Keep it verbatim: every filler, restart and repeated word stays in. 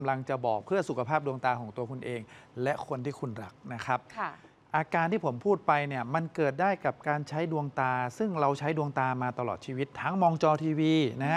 กำลังจะบอกเพื่อสุขภาพดวงตาของตัวคุณเองและคนที่คุณรักนะครับอาการที่ผมพูดไปเนี่ยมันเกิดได้กับการใช้ดวงตาซึ่งเราใช้ดวงตามาตลอดชีวิตทั้งมองจอทีวีนะฮะ